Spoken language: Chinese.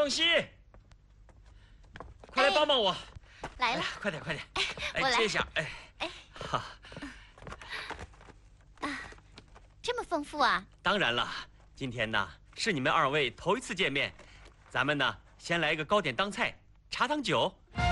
凤熙，快来帮帮我！ 来了， 快点，快点！ 我来接一下，好。 这么丰富啊！ 当然了，今天呢是你们二位头一次见面，咱们呢先来一个糕点当菜，茶当酒。